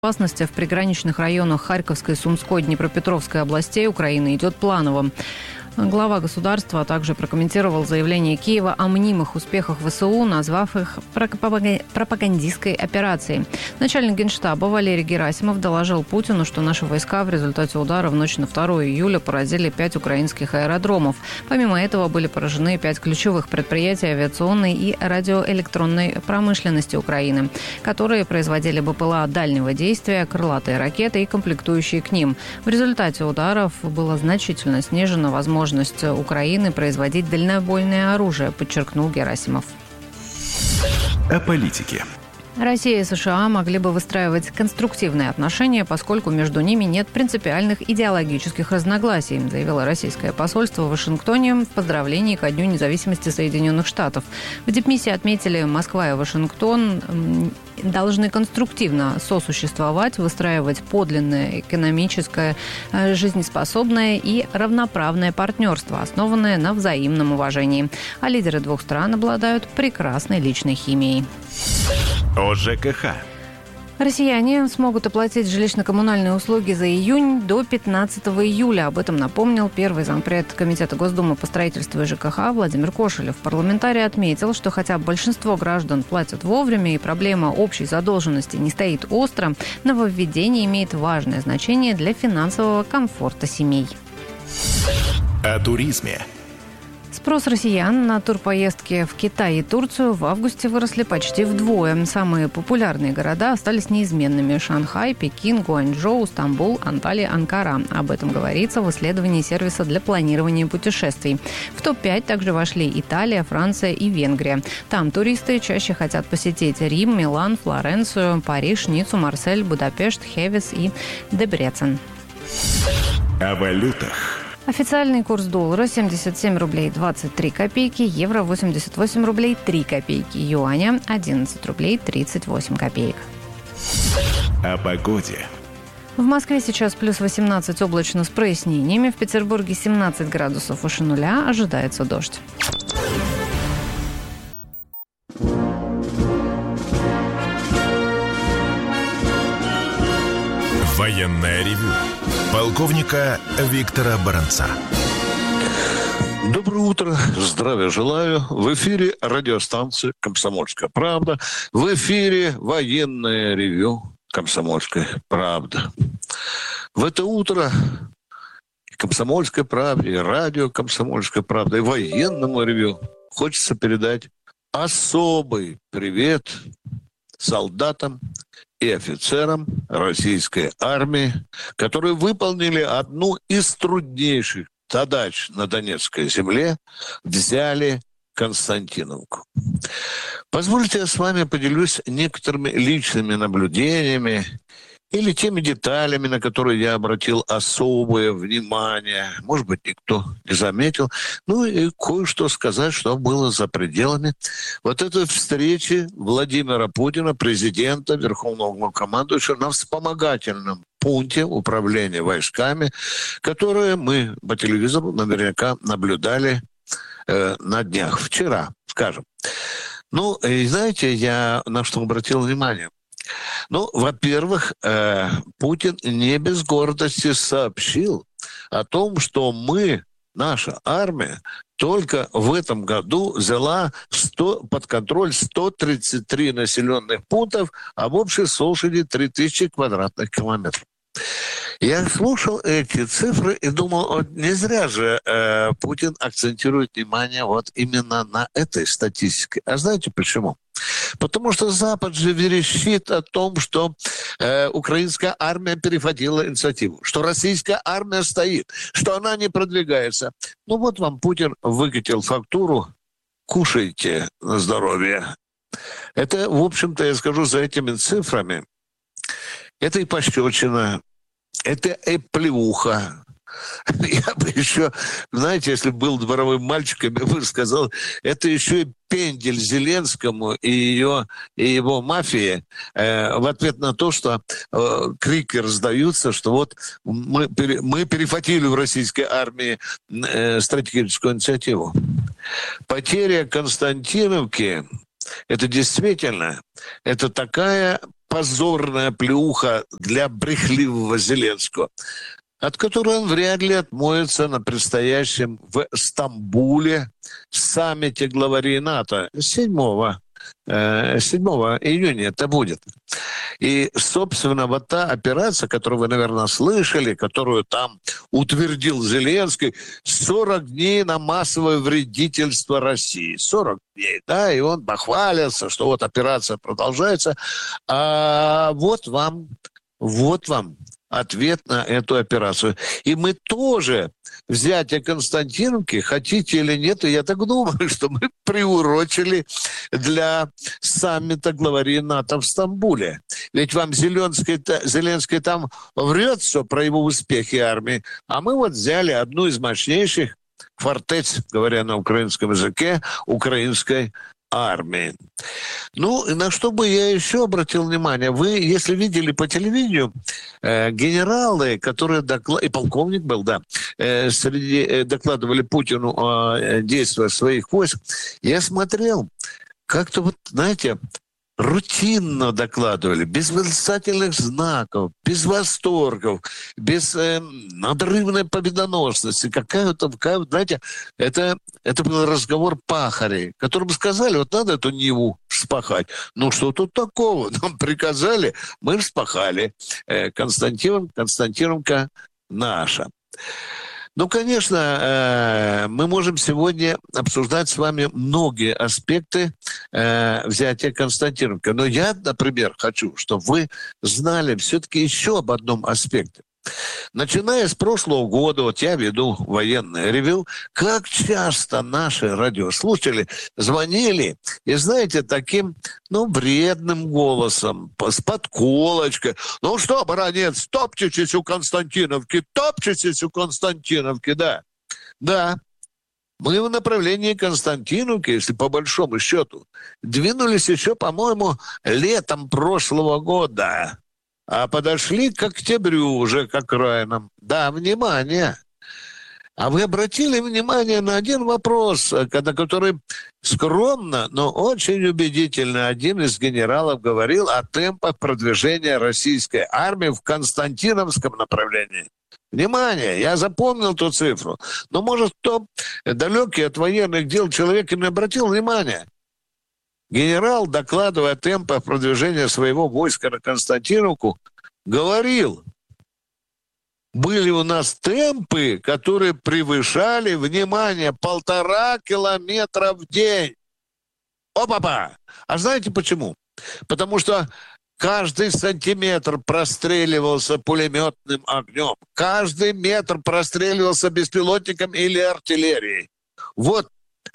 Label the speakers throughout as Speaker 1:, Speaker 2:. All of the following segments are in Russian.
Speaker 1: Безопасности в приграничных районах Харьковской, Сумской, Днепропетровской областей Украины идет планово. Глава государства также прокомментировал заявление Киева о мнимых успехах ВСУ, назвав их пропагандистской операцией. Начальник Генштаба Валерий Герасимов доложил Путину, что наши войска в результате удара в ночь на 2 июля поразили 5 украинских аэродромов. Помимо этого были поражены 5 ключевых предприятий авиационной и радиоэлектронной промышленности Украины, которые производили БПЛА дальнего действия, крылатые ракеты и комплектующие к ним. В результате ударов было значительно снижена возможность Украины производить дальнобойное оружие, подчеркнул Герасимов.
Speaker 2: О политике.
Speaker 1: Россия и США могли бы выстраивать конструктивные отношения, поскольку между ними нет принципиальных идеологических разногласий, заявило российское посольство в Вашингтоне в поздравлении ко Дню независимости Соединенных Штатов. В дипмиссии отметили, Москва и Вашингтон должны конструктивно сосуществовать, выстраивать подлинное экономическое, жизнеспособное и равноправное партнерство, основанное на взаимном уважении. А лидеры двух стран обладают прекрасной личной химией.
Speaker 2: О ЖКХ.
Speaker 1: Россияне смогут оплатить жилищно-коммунальные услуги за июнь до 15 июля. Об этом напомнил первый зампред Комитета Госдумы по строительству и ЖКХ Владимир Кошелев. Парламентарий отметил, что хотя большинство граждан платят вовремя и проблема общей задолженности не стоит остро, нововведение имеет важное значение для финансового комфорта семей.
Speaker 2: О туризме.
Speaker 1: Спрос россиян на турпоездки в Китай и Турцию в августе выросли почти вдвое. Самые популярные города остались неизменными: Шанхай, Пекин, Гуанчжоу, Стамбул, Анталия, Анкара. Об этом говорится в исследовании сервиса для планирования путешествий. В топ-5 также вошли Италия, Франция и Венгрия. Там туристы чаще хотят посетить Рим, Милан, Флоренцию, Париж, Ниццу, Марсель, Будапешт, Хевес и Дебрецен.
Speaker 2: О валютах.
Speaker 1: Официальный курс доллара 77 рублей 23 копейки, евро 88 рублей 3 копейки, юаня 11 рублей 38 копеек.
Speaker 2: О погоде.
Speaker 1: В Москве сейчас плюс 18, облачно с прояснениями. В Петербурге 17 градусов выше нуля. Ожидается дождь.
Speaker 2: Военное ревю полковника Виктора Баранца.
Speaker 3: Доброе утро, здравия желаю. В эфире радиостанция «Комсомольская правда». В эфире военное ревю «Комсомольская правда». В это утро «Комсомольской правде», и радио «Комсомольская правда», и военному ревю хочется передать особый привет солдатам и офицерам российской армии, которые выполнили одну из труднейших задач на Донецкой земле, взяли Константиновку. Позвольте, я с вами поделюсь некоторыми личными наблюдениями или теми деталями, на которые я обратил особое внимание. Может быть, никто не заметил. Ну и кое-что сказать, что было за пределами вот этой встречи Владимира Путина, президента, верховного главнокомандующего, на вспомогательном пункте управления войсками, которые мы по телевизору наверняка наблюдали на днях, вчера, скажем. Ну, и знаете, я на что обратил внимание? Ну, во-первых, Путин не без гордости сообщил о том, что наша армия, только в этом году взяла под контроль 133 населенных пунктов, а в общей площади 3000 квадратных километров. Я слушал эти цифры и думал, не зря же Путин акцентирует внимание вот именно на этой статистике. А знаете почему? Потому что Запад же верещит о том, что украинская армия перехватила инициативу, что российская армия стоит, что она не продвигается. Ну вот вам Путин выкатил фактуру: кушайте на здоровье. Это, в общем-то, я скажу, за этими цифрами, это и пощечина, это и плеуха. Я бы еще, знаете, если был дворовым мальчиком, я бы сказал, это еще и пендель Зеленскому и его мафии в ответ на то, что крики раздаются, что вот мы перехватили в российской армии стратегическую инициативу. Потеря Константиновки — это действительно, это такая позорная плюха для брехливого Зеленского, от которой он вряд ли отмоется на предстоящем в Стамбуле саммите главарей НАТО 7 июня это будет. И, собственно, вот та операция, которую вы, наверное, слышали, которую там утвердил Зеленский, 40 дней на массовое вредительство России. 40 дней, да, и он похвалился, что вот операция продолжается. А вот вам ответ на эту операцию. И мы тоже взятие Константиновки, хотите или нет, и я так думаю, что мы приурочили для саммита главарей НАТО в Стамбуле. Ведь вам Зеленский там врет все про его успехи армии, а мы вот взяли одну из мощнейших фортец, говоря на украинском языке, украинской армии. Ну, на что бы я еще обратил внимание? Вы, если видели по телевидению, генералы, которые и полковник был, да, докладывали Путину о действиях своих войск, я смотрел, как-то вот, знаете, рутинно докладывали, без восклицательных знаков, без восторгов, без надрывной победоносности. Знаете, это был разговор пахарей, которым сказали, вот надо эту Ниву вспахать. Ну что тут такого? Нам приказали, мы вспахали. Константиновка наша. Ну, конечно, мы можем сегодня обсуждать с вами многие аспекты взятия Константиновки. Но я, например, хочу, чтобы вы знали все-таки еще об одном аспекте. Начиная с прошлого года, вот я веду военное ревью, как часто наши радиослушатели звонили, и знаете, таким, вредным голосом, с подколочкой. Ну что, баронец, топчетесь у Константиновки, да. Да, мы в направлении Константиновки, если по большому счету, двинулись еще, по-моему, летом прошлого года. А подошли к октябрю уже, к окраинам. Да, внимание. А вы обратили внимание на один вопрос, на который скромно, но очень убедительно один из генералов говорил о темпах продвижения российской армии в Константиновском направлении. Внимание, я запомнил ту цифру. Но, может, кто далекий от военных дел человек и не обратил внимания. Генерал, докладывая о темпах продвижения своего войска на Константиновку, говорил, были у нас темпы, которые превышали, внимание, 1,5 километра в день. Опа-па! А знаете почему? Потому что каждый сантиметр простреливался пулеметным огнем, каждый метр простреливался беспилотником или артиллерией. Вот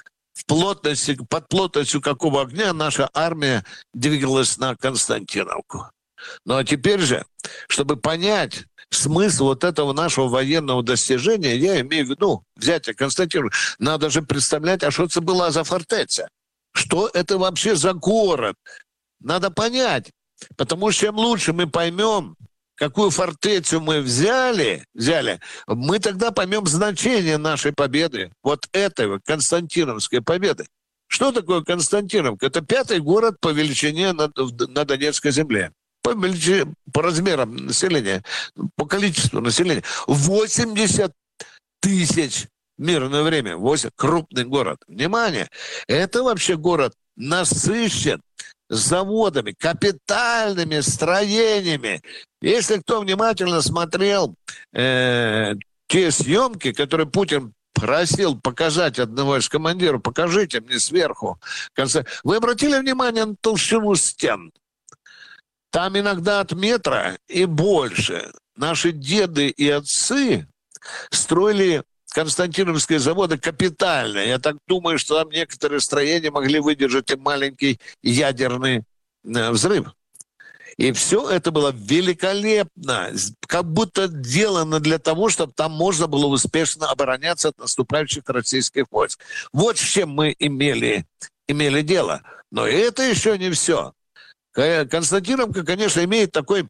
Speaker 3: под плотностью какого огня наша армия двигалась на Константиновку. Ну а теперь же, чтобы понять смысл вот этого нашего военного достижения, я имею в виду взятие Константиновки, надо же представлять, а что это была за фортеця? Что это вообще за город? Надо понять, потому что чем лучше мы поймем, какую фортецю мы взяли, мы тогда поймем значение нашей победы, вот этой Константиновской победы. Что такое Константиновка? Это 5-й город по величине на Донецкой земле. По размерам населения, по количеству населения. 80 тысяч в мирное время. Крупный город. Внимание! Это вообще город насыщен заводами, капитальными строениями. Если кто внимательно смотрел те съемки, которые Путин просил показать одного из командиров, покажите мне сверху. Вы обратили внимание на толщину стен? Там иногда от метра и больше. Наши деды и отцы строили Константиновские заводы капитально. Я так думаю, что там некоторые строения могли выдержать и маленький ядерный взрыв. И все это было великолепно, как будто сделано для того, чтобы там можно было успешно обороняться от наступающих российских войск. Вот с чем мы имели дело. Но это еще не все. Константиновка, конечно, имеет такой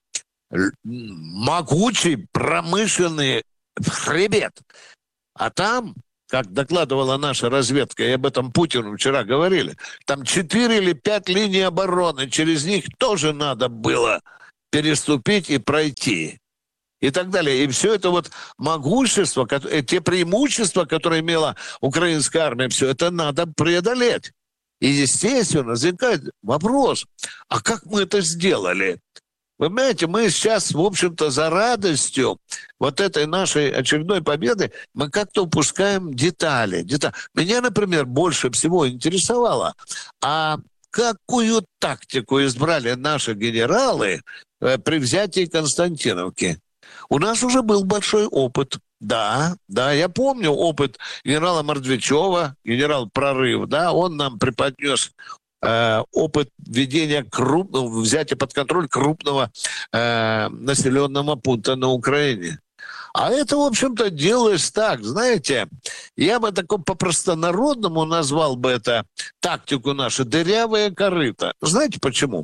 Speaker 3: могучий промышленный хребет. А там как докладывала наша разведка, и об этом Путину вчера говорили, там 4 или 5 линий обороны, через них тоже надо было переступить и пройти. И так далее. И все это вот могущество, те преимущества, которые имела украинская армия, все это надо преодолеть. И, естественно, возникает вопрос, а как мы это сделали? Вы понимаете, мы сейчас, в общем-то, за радостью вот этой нашей очередной победы мы как-то упускаем детали. Меня, например, больше всего интересовало, а какую тактику избрали наши генералы при взятии Константиновки? У нас уже был большой опыт. Да, я помню опыт генерала Мордвичева, генерал Прорыв, да, он нам преподнес опыт введения взятия под контроль крупного населенного пункта на Украине. А это, в общем-то, делалось так, знаете, я бы таком по-простонародному назвал бы это тактику нашу «дырявое корыто». Знаете почему?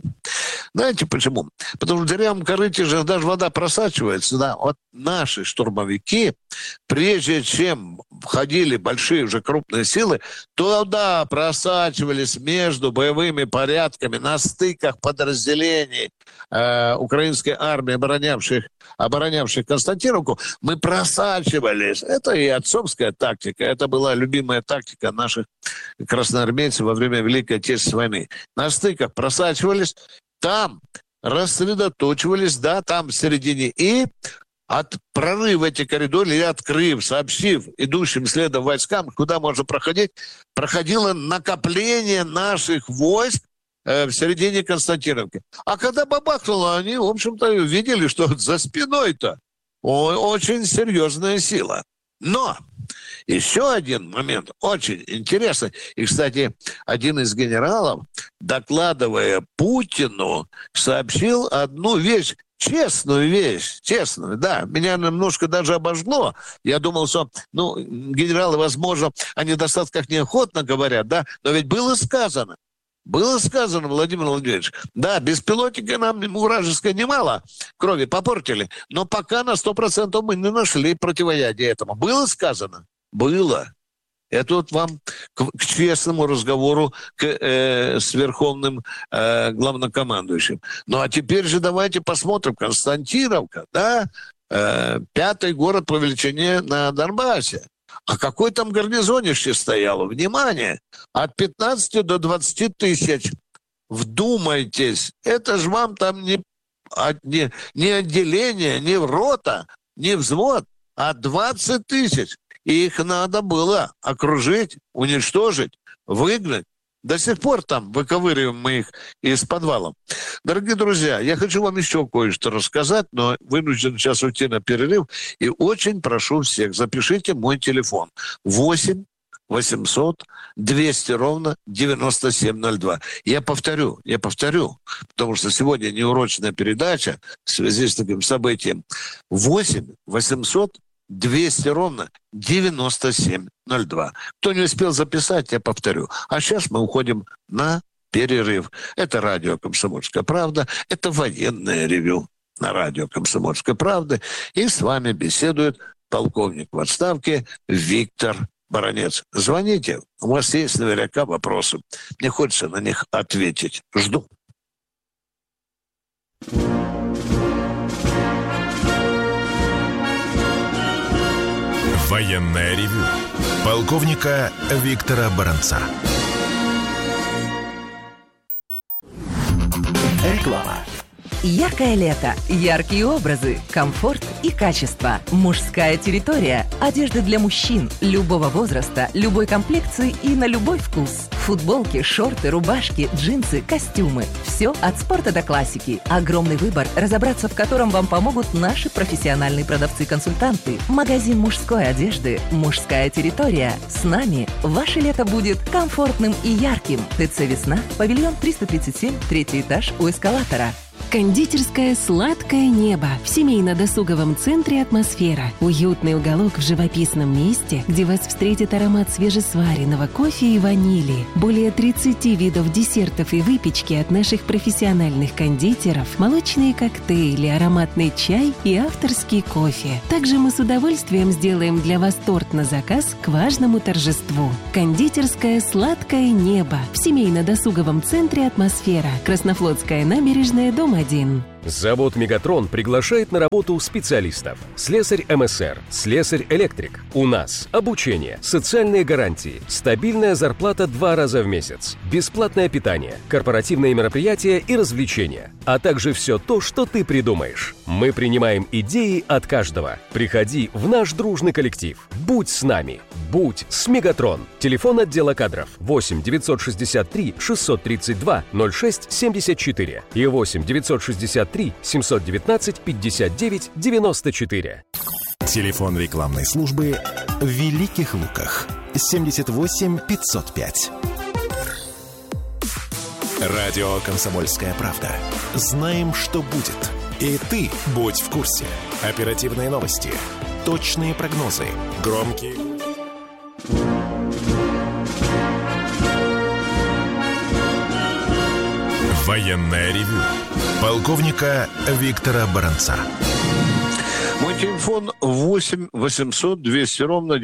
Speaker 3: Потому что в дырявом корыте же даже вода просачивается. Да? Вот наши штурмовики, прежде чем входили большие уже крупные силы, туда просачивались между боевыми порядками на стыках подразделений украинской армии, оборонявших Константиновку. Мы просачивались. Это и отцовская тактика. Это была любимая тактика наших красноармейцев во время Великой Отечественной войны. На стыках просачивались, там рассредоточивались, да, там в середине. И от прорыва эти коридоры, или открыв, сообщив идущим следом войскам, куда можно проходить, проходило накопление наших войск в середине Константиновки. А когда бабахнуло, они, в общем-то, видели, что за спиной-то очень серьезная сила. Но еще один момент очень интересный. И, кстати, один из генералов, докладывая Путину, сообщил одну вещь, честную, да. Меня немножко даже обожгло. Я думал, что, генералы, возможно, о недостатках неохотно говорят, да, но ведь было сказано, Владимир Владимирович, да, беспилотника нам вражеское немало крови попортили, но пока на 100% мы не нашли противоядия этому. Было сказано? Было. Это вот вам к честному разговору с верховным главнокомандующим. Ну, а теперь же давайте посмотрим. Константиновка, да, 5-й город по величине на Донбассе. А какой там гарнизонище стояло? Внимание! От 15 до 20 тысяч. Вдумайтесь, это же вам там не отделение, не рота, не взвод, а 20 тысяч. И их надо было окружить, уничтожить, выгнать. До сих пор там выковыриваем мы их из подвала. Дорогие друзья, я хочу вам еще кое-что рассказать, но вынужден сейчас уйти на перерыв. И очень прошу всех, запишите мой телефон. 8 800 200 ровно 9702. Я повторю, потому что сегодня неурочная передача в связи с таким событием. 8 800 200 ровно 9702. Кто не успел записать, я повторю. А сейчас мы уходим на перерыв. Это радио «Комсомольская правда». Это военное ревю на радио «Комсомольская правда». И с вами беседует полковник в отставке Виктор Баранец. Звоните. У вас есть наверняка вопросы. Мне хочется на них ответить. Жду.
Speaker 2: Военное ревю полковника Виктора Баранца.
Speaker 4: Реклама. Яркое лето, яркие образы, комфорт и качество. Мужская территория. Одежда для мужчин любого возраста, любой комплекции и на любой вкус. Футболки, шорты, рубашки, джинсы, костюмы. Все от спорта до классики. Огромный выбор, разобраться в котором вам помогут наши профессиональные продавцы-консультанты. Магазин мужской одежды «Мужская территория». С нами ваше лето будет комфортным и ярким. ТЦ «Весна», павильон 337, 3-й этаж у эскалатора.
Speaker 5: Кондитерская «Сладкое небо» в семейно-досуговом центре «Атмосфера». Уютный уголок в живописном месте, где вас встретит аромат свежесваренного кофе и ванили. Более 30 видов десертов и выпечки от наших профессиональных кондитеров, молочные коктейли, ароматный чай и авторский кофе. Также мы с удовольствием сделаем для вас торт на заказ к важному торжеству. Кондитерская «Сладкое небо» в семейно-досуговом центре «Атмосфера». Краснофлотская набережная, дом 1.
Speaker 6: Завод «Мегатрон» приглашает на работу специалистов. Слесарь МСР, слесарь-электрик. У нас обучение, социальные гарантии, стабильная зарплата 2 раза в месяц, бесплатное питание, корпоративные мероприятия и развлечения, а также все то, что ты придумаешь. Мы принимаем идеи от каждого. Приходи в наш дружный коллектив. Будь с нами. Будь с «Мегатрон». Телефон отдела кадров 8 963 632 06 74 и 8 963 719 59 94.
Speaker 2: Телефон рекламной службы в Великих Луках 78 505. Радио «Комсомольская правда». Знаем, что будет. И ты будь в курсе. Оперативные новости, точные прогнозы, громкие... Военное ревю полковника Виктора Баранца.
Speaker 3: Мой телефон 8 800 200 ровно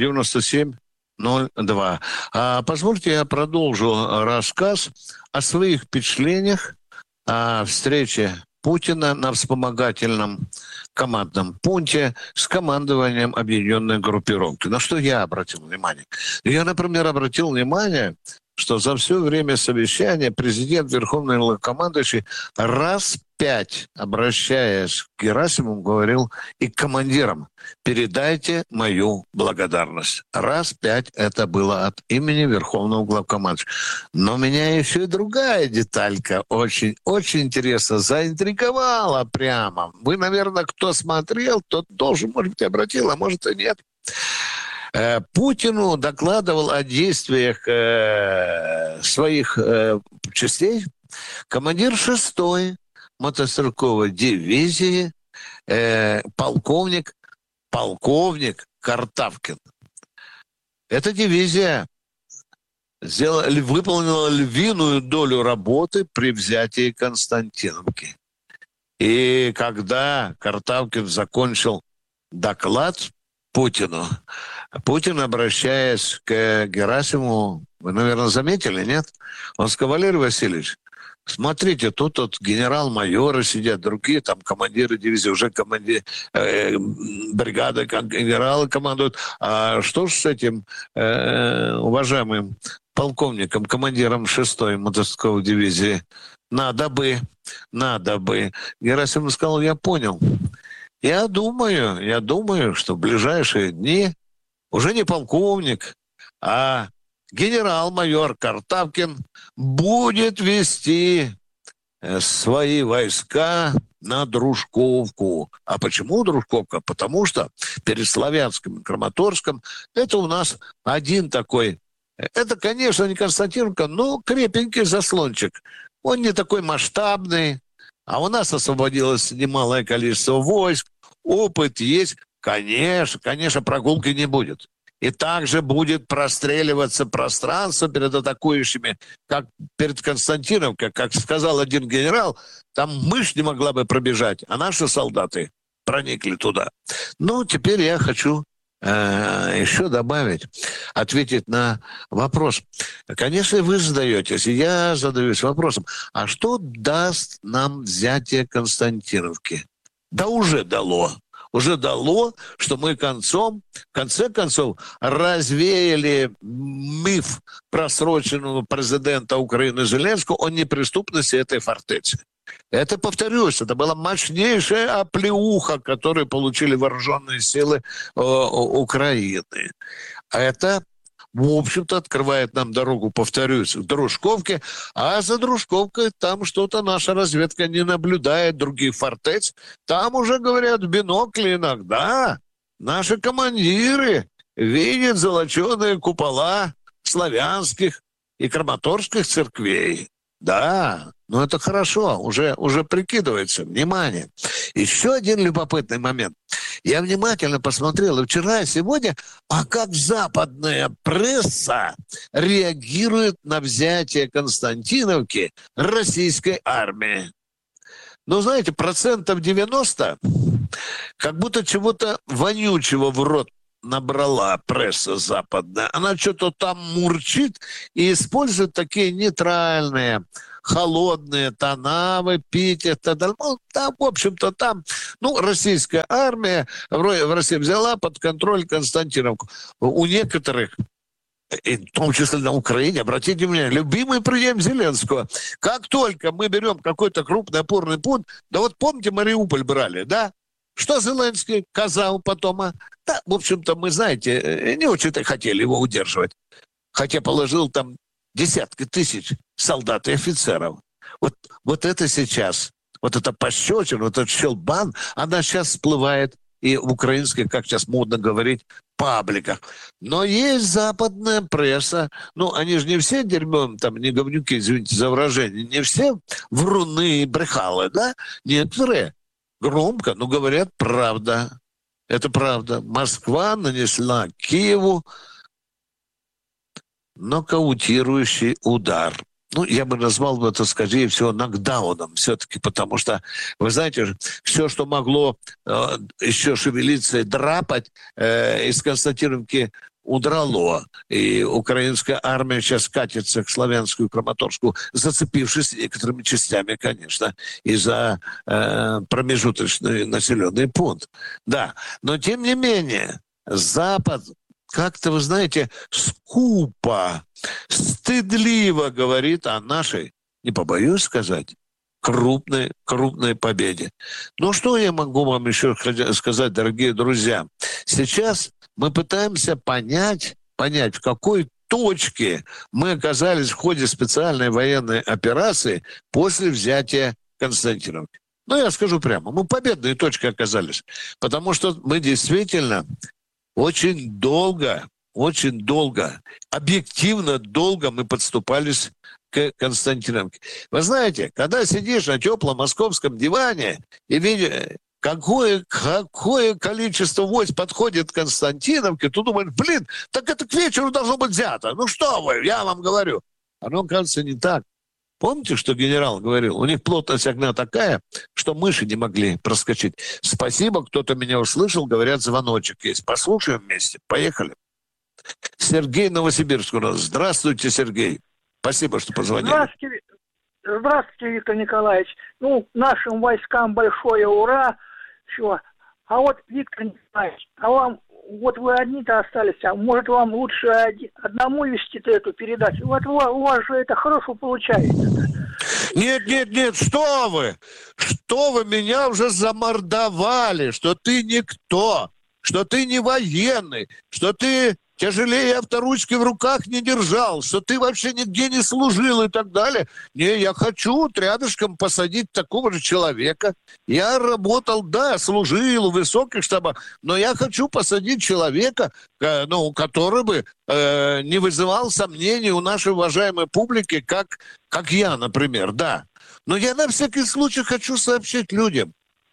Speaker 3: 9702. Позвольте, я продолжу рассказ о своих впечатлениях о встрече Путина на вспомогательном командном пункте с командованием объединенной группировки. На что я обратил внимание? Я, например, обратил внимание, что за все время совещания президент, верховный главнокомандующий, раз 5, обращаясь к Герасимову, говорил и к командирам: передайте мою благодарность. Раз 5 это было от имени верховного главнокомандующего. Но меня еще и другая деталька очень интересно заинтриговала прямо. Вы, наверное, кто смотрел, тот должен, может быть, обратил, а может и нет. Путину докладывал о действиях своих частей командир 6-й мотострелковой дивизии полковник Картавкин. Эта дивизия выполнила львиную долю работы при взятии Константиновки. И когда Картавкин закончил доклад Путину, Путин, обращаясь к Герасимову, вы, наверное, заметили, нет? Он сказал: Валерий Васильевич, смотрите, тут вот генерал-майоры сидят, другие там командиры дивизии, уже бригады, генералы командуют. А что ж с этим уважаемым полковником, командиром 6-й мотострелковой дивизии? Надо бы. Герасимов сказал: я понял. Я думаю, что в ближайшие дни уже не полковник, а генерал-майор Картавкин будет вести свои войска на Дружковку. А почему Дружковка? Потому что перед Славянском и Краматорском это у нас один такой. Это, конечно, не Константиновка, но крепенький заслончик. Он не такой масштабный. А у нас освободилось немалое количество войск, опыт есть. Конечно, прогулки не будет. И также будет простреливаться пространство перед атакующими, как перед Константиновкой. Как сказал один генерал, там мышь не могла бы пробежать, а наши солдаты проникли туда. Ну, теперь я хочу еще добавить, ответить на вопрос. Конечно, вы задаетесь, и я задаюсь вопросом: а что даст нам взятие Константиновки? Да уже дало, что мы в конце концов развеяли миф просроченного президента Украины Зеленского о неприступности этой фортецы. Это, повторюсь, это была мощнейшая оплеуха, которую получили вооруженные силы Украины. Это, в общем-то, открывает нам дорогу, повторюсь, к Дружковке, а за Дружковкой там что-то наша разведка не наблюдает, других фортец. Там уже, говорят, в бинокле иногда наши командиры видят золоченые купола славянских и краматорских церквей. Да, ну это хорошо, уже прикидывается. Внимание. Еще один любопытный момент. Я внимательно посмотрел и вчера, и сегодня, как западная пресса реагирует на взятие Константиновки российской армии. Ну, знаете, 90% как будто чего-то вонючего в рот набрала пресса западная. Она что-то там мурчит и использует такие нейтральные, холодные тона в эпитетах. Ну, там, в общем-то, там, российская армия в России взяла под контроль Константиновку. У некоторых, в том числе на Украине, обратите внимание, любимый прием Зеленского. Как только мы берем какой-то крупный опорный пункт, да вот помните, Мариуполь брали, да? Что Зеленский сказал потом? Да, в общем-то, мы, знаете, не очень-то хотели его удерживать. Хотя положил там десятки тысяч солдат и офицеров. Вот это сейчас, вот эта пощечина, вот этот щелбан, она сейчас всплывает и в украинских, как сейчас модно говорить, пабликах. Но есть западная пресса. Они же не все дерьмом, там, не говнюки, извините за выражение, не все вруны и брехалы, да? Некоторые громко, но говорят правда. Это правда. Москва нанесла Киеву нокаутирующий удар. Я бы назвал это, скорее всего, нокдауном все-таки, потому что, вы знаете, все, что могло еще шевелиться и драпать, из Константиновки удрало. И украинская армия сейчас катится к Славянску и Краматорску, зацепившись некоторыми частями, конечно, и за промежуточный населенный пункт. Да, но тем не менее, Запад как-то, вы знаете, скупо, стыдливо говорит о нашей, не побоюсь сказать, крупной победе. Что я могу вам еще сказать, дорогие друзья? Сейчас мы пытаемся понять, в какой точке мы оказались в ходе специальной военной операции после взятия Константиновки. Я скажу прямо, мы в победной точке оказались, потому что мы действительно очень долго, объективно долго мы подступались к Константиновке. Вы знаете, когда сидишь на теплом московском диване и видишь, какое количество войск подходит к Константиновке, то думаешь, так это к вечеру должно быть взято. Что вы, я вам говорю. Оно, кажется, не так. Помните, что генерал говорил? У них плотность огня такая, что мыши не могли проскочить. Спасибо, кто-то меня услышал, говорят, звоночек есть. Послушаем вместе. Поехали. Сергей, Новосибирск у нас. Здравствуйте, Сергей. Спасибо, что позвонили.
Speaker 7: Здравствуйте, Виктор Николаевич. Нашим войскам большое ура. Все. А вот, Виктор Николаевич, вы одни-то остались, может вам лучше одному вести-то эту передачу? У вас же это хорошо получается.
Speaker 3: Нет, что вы? Что вы меня уже замордовали, что ты никто, что ты не военный, что ты тяжелее авторучки в руках не держал, что ты вообще нигде не служил и так далее. Я хочу рядышком посадить такого же человека. Я работал, служил в высоких штабах, но я хочу посадить человека, который бы не вызывал сомнений у нашей уважаемой публики, как я, например, да. Но я на всякий случай хочу сообщить людям,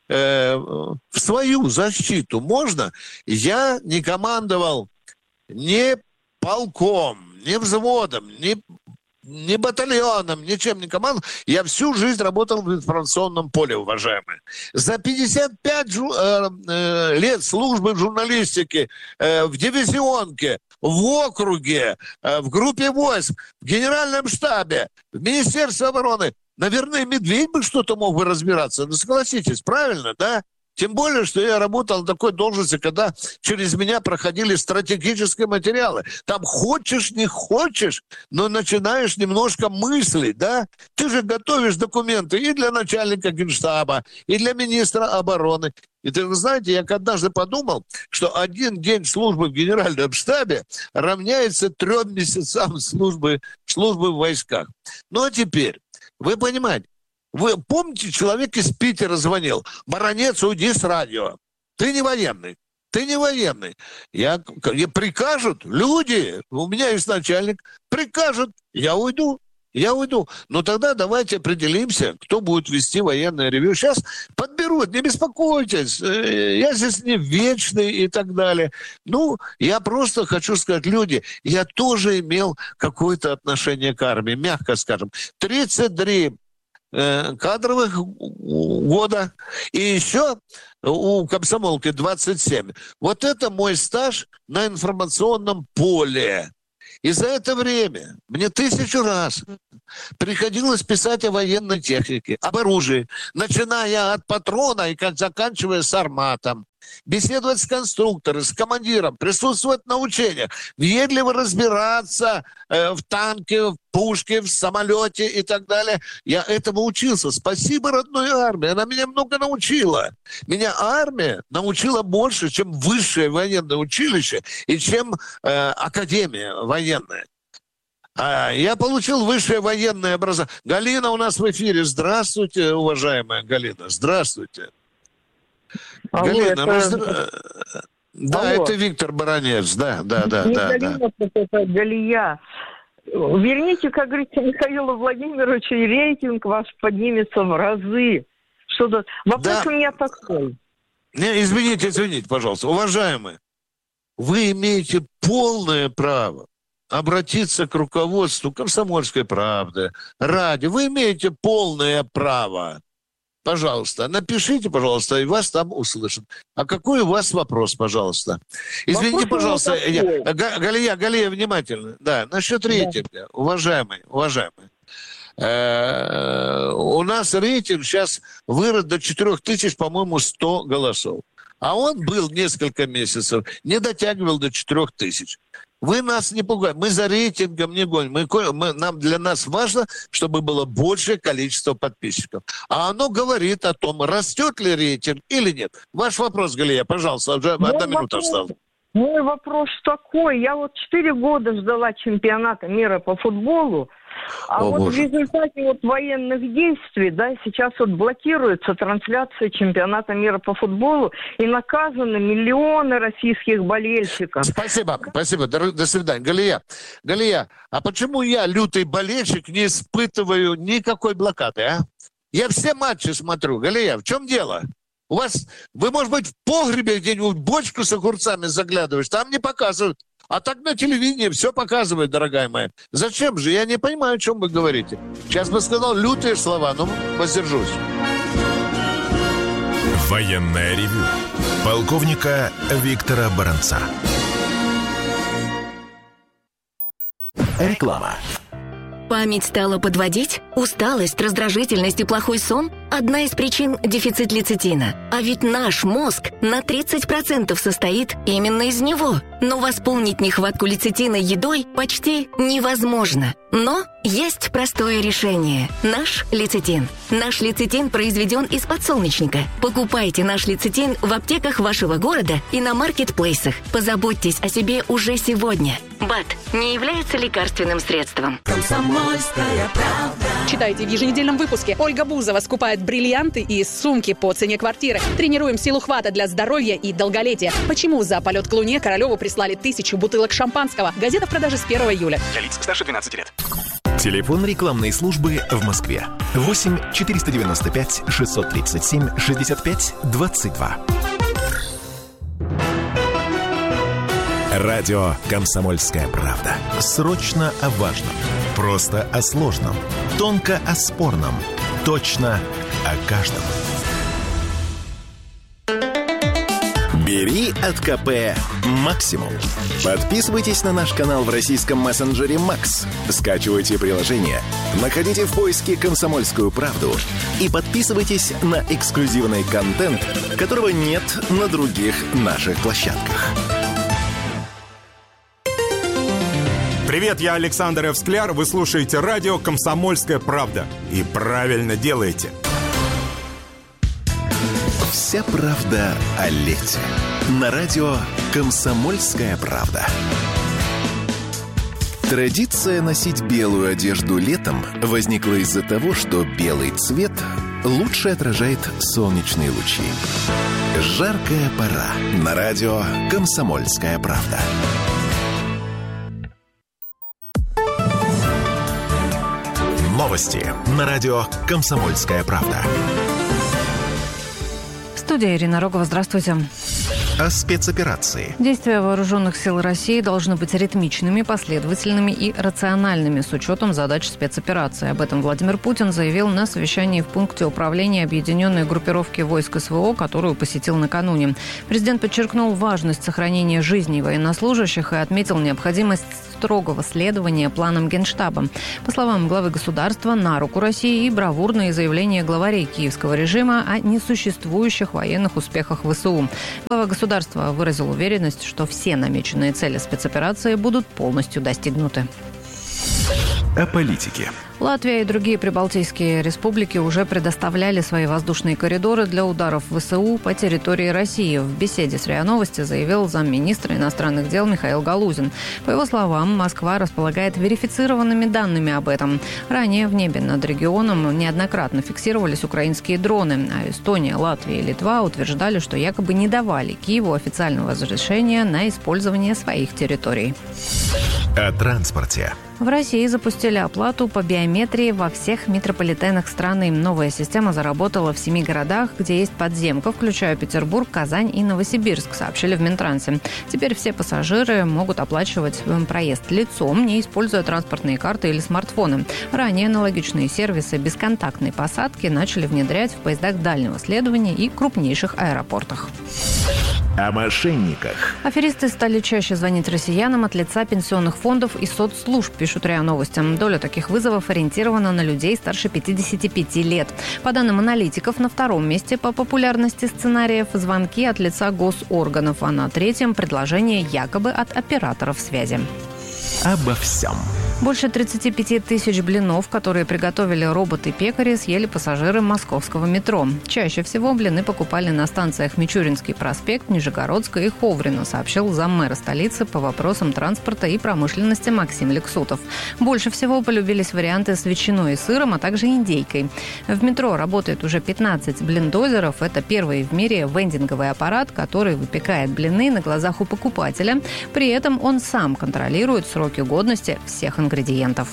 Speaker 3: в свою защиту можно. Я не командовал ни полком, ни взводом, ни батальоном, ничем не командовал. Я всю жизнь работал в информационном поле, уважаемые. За 55 лет службы в журналистике, в дивизионке, в округе, в группе войск, в генеральном штабе, в Министерстве обороны, наверное, Медведь бы что-то мог бы разбираться. Согласитесь, правильно, да? Тем более, что я работал на такой должности, когда через меня проходили стратегические материалы. Там хочешь, не хочешь, но начинаешь немножко мыслить, да? Ты же готовишь документы и для начальника Генштаба, и для министра обороны. И вы знаете, я однажды подумал, что один день службы в Генеральном штабе равняется 3 месяцам службы в войсках. А теперь, вы понимаете, вы помните, человек из Питера звонил: «Баронец, уйди с радио. Ты не военный. Я прикажут, люди, у меня есть начальник, прикажут, я уйду. я уйду. Но тогда давайте определимся, кто будет вести военное ревью. Сейчас подберут, не беспокойтесь. Я здесь не вечный и так далее. Ну, я просто хочу сказать, люди, я тоже имел какое-то отношение к армии, мягко скажем. 33 кадровых года и еще у комсомолки 27. Вот это мой стаж на информационном поле. И за это время мне 1000 раз приходилось писать о военной технике, об оружии, начиная от патрона и заканчивая с арматом. Беседовать с конструктором, с командиром, присутствовать на учениях, въедливо разбираться в танке, в пушке, в самолете и так далее. Я этому учился. Спасибо родной армии. Она меня много научила. Меня армия научила больше, чем высшее военное училище и чем академия военная. Я получил высшее военное образование. Галина у нас в эфире. Здравствуйте, уважаемая Галина. Здравствуйте.
Speaker 8: Алло,
Speaker 3: Галина, да, это Виктор Баранец, да.
Speaker 8: Галина, это Галия. Верните, как говорится, Михаилу Владимировичу, и рейтинг ваш поднимется в разы. Что-то... Вопрос у меня такой.
Speaker 3: Не, извините, пожалуйста. Уважаемые, вы имеете полное право обратиться к руководству «Комсомольской правды», радио. Вы имеете полное право. Пожалуйста, напишите, пожалуйста, и вас там услышат. А какой у вас вопрос, пожалуйста? Извините, пожалуйста, Галия, внимательно. Да, насчет рейтинга, уважаемый. У нас рейтинг сейчас вырос до 4000, по-моему, 100 голосов. А он был несколько месяцев, не дотягивал до 4000. Вы нас не пугаете. Мы за рейтингом не гоним. Для нас важно, чтобы было большее количество подписчиков. А оно говорит о том, растет ли рейтинг или нет. Ваш вопрос, Галия, пожалуйста, уже 1 минута осталась.
Speaker 8: Мой вопрос такой. Я 4 года ждала чемпионата мира по футболу. В результате военных действий, сейчас блокируется трансляция чемпионата мира по футболу и наказаны миллионы российских болельщиков.
Speaker 3: Спасибо. До свидания. Галия, а почему я, лютый болельщик, не испытываю никакой блокады, а? Я все матчи смотрю. Галия, в чем дело? Вы, может быть, в погребе где-нибудь бочку с огурцами заглядываешь, там не показывают. А так на телевидении все показывает, дорогая моя. Зачем же? Я не понимаю, о чем вы говорите. Сейчас бы сказал лютые слова, но воздержусь.
Speaker 2: Военное ревю полковника Виктора Баранца. Реклама.
Speaker 9: Память стала подводить? Усталость, раздражительность и плохой сон – одна из причин – дефицит лецитина. А ведь наш мозг на 30% состоит именно из него. Но восполнить нехватку лецитина едой почти невозможно. Но есть простое решение – наш лецитин. Наш лецитин произведен из подсолнечника. Покупайте наш лецитин в аптеках вашего города и на маркетплейсах. Позаботьтесь о себе уже сегодня. БАД не является лекарственным средством.
Speaker 10: Комсомольская правда. Читайте в еженедельном выпуске. Ольга Бузова скупает бриллианты и сумки по цене квартиры. Тренируем силу хвата для здоровья и долголетия. Почему за полет к Луне Королеву прислали 1000 бутылок шампанского? Газета в продаже с 1 июля.
Speaker 11: Для лиц старше 12 лет.
Speaker 2: Телефон рекламной службы в Москве. 8 495 637 65 22. Радио «Комсомольская правда». Срочно о важном. Просто о сложном. Тонко о спорном. Точно о каждом. Бери от КП максимум. Подписывайтесь на наш канал в российском мессенджере Макс. Скачивайте приложение, находите в поиске «Комсомольскую правду» и подписывайтесь на эксклюзивный контент, которого нет на других наших площадках.
Speaker 12: Привет, я Александр Эвскляр. Вы слушаете радио «Комсомольская правда». И правильно делаете.
Speaker 2: Вся правда о лете. На радио «Комсомольская правда». Традиция носить белую одежду летом возникла из-за того, что белый цвет лучше отражает солнечные лучи. Жаркая пора. На радио «Комсомольская правда». Новости на радио «Комсомольская правда».
Speaker 1: Студия Ирина Рогова. Здравствуйте.
Speaker 2: О спецоперации.
Speaker 1: Действия вооруженных сил России должны быть ритмичными, последовательными и рациональными с учетом задач спецоперации. Об этом Владимир Путин заявил на совещании в пункте управления объединенной группировки войск СВО, которую посетил накануне. Президент подчеркнул важность сохранения жизней военнослужащих и отметил необходимость строгого следования планам Генштаба. По словам главы государства, на руку России и бравурные заявления главарей киевского режима о несуществующих военных успехах ВСУ. Глава государства выразил уверенность, что все намеченные цели спецоперации будут полностью достигнуты.
Speaker 2: О политике.
Speaker 1: Латвия и другие прибалтийские республики уже предоставляли свои воздушные коридоры для ударов ВСУ по территории России. В беседе с РИА Новости заявил замминистра иностранных дел Михаил Галузин. По его словам, Москва располагает верифицированными данными об этом. Ранее в небе над регионом неоднократно фиксировались украинские дроны, а Эстония, Латвия и Литва утверждали, что якобы не давали Киеву официального разрешения на использование своих территорий.
Speaker 2: О транспорте.
Speaker 1: В России запустили оплату по биометрии во всех метрополитенах страны. Новая система заработала в 7 городах, где есть подземка, включая Петербург, Казань и Новосибирск, сообщили в Минтрансе. Теперь все пассажиры могут оплачивать проезд лицом, не используя транспортные карты или смартфоны. Ранее аналогичные сервисы бесконтактной посадки начали внедрять в поездах дальнего следования и крупнейших аэропортах.
Speaker 2: О мошенниках.
Speaker 1: Аферисты стали чаще звонить россиянам от лица пенсионных фондов и соцслужб, пишут РИА Новости. Доля таких вызовов ориентирована на людей старше 55 лет. По данным аналитиков, на втором месте по популярности сценариев звонки от лица госорганов, а на третьем предложения якобы от операторов связи.
Speaker 2: Обо всем.
Speaker 1: Больше 35 тысяч блинов, которые приготовили роботы-пекари, съели пассажиры московского метро. Чаще всего блины покупали на станциях Мичуринский проспект, Нижегородская и Ховрино, сообщил заммэра столицы по вопросам транспорта и промышленности Максим Лексутов. Больше всего полюбились варианты с ветчиной и сыром, а также индейкой. В метро работает уже 15 блиндозеров. Это первый в мире вендинговый аппарат, который выпекает блины на глазах у покупателя. При этом он сам контролирует сроки годности всех ингредиентов.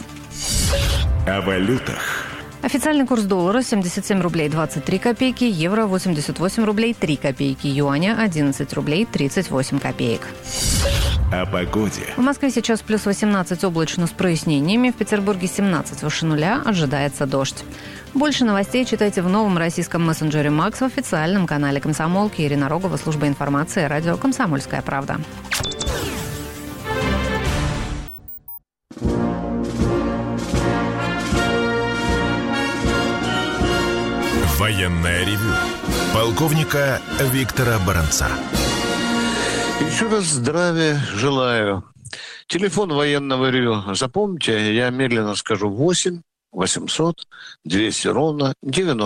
Speaker 2: О валютах.
Speaker 1: Официальный курс доллара 77 рублей 23 копейки, евро 88 рублей 3 копейки, юаня 11 рублей 38 копеек.
Speaker 2: О погоде.
Speaker 1: В Москве сейчас плюс 18 облачно с прояснениями, в Петербурге 17 выше нуля, ожидается дождь. Больше новостей читайте в новом российском мессенджере «Макс» в официальном канале «Комсомолки». Ирина Рогова, служба информации, радио «Комсомольская правда».
Speaker 2: Военное ревю полковника Виктора Баранца.
Speaker 3: Еще раз здравия желаю. Телефон военного ревю. Запомните, я медленно скажу: 8 800 200 ровно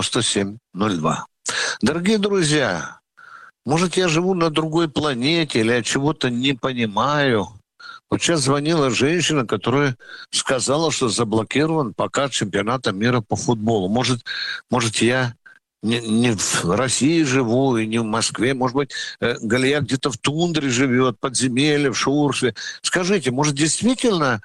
Speaker 3: 9702. Дорогие друзья, может, я живу на другой планете или я чего-то не понимаю. Вот сейчас звонила женщина, которая сказала, что заблокирован показ чемпионата мира по футболу. Может я не в России живу и не в Москве. Может быть, Галия где-то в тундре живет, подземелье, в Шурфе. Скажите, может, действительно